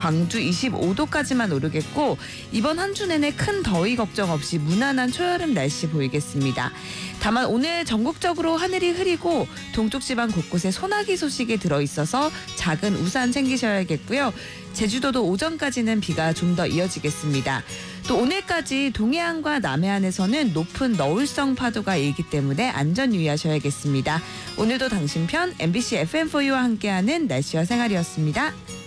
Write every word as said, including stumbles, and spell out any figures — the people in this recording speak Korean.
광주 이십오 도까지만 오르겠고 이번 한 주 내내 큰 더위 걱정 없이 무난한 초여름 날씨 보이겠습니다. 다만 오늘 전국적으로 하늘이 흐리고 동쪽 지방 곳곳에 소나기 소식이 들어있어서 작은 우산 챙기셔야겠고요. 제주도도 오전까지는 비가 좀 더 이어지겠습니다. 또 오늘까지 동해안과 남해안에서는 높은 너울성 파도가 일기 때문에 안전 유의하셔야겠습니다. 오늘도 당신 편 엠비씨 에프엠 포유와 함께하는 날씨와 생활이었습니다.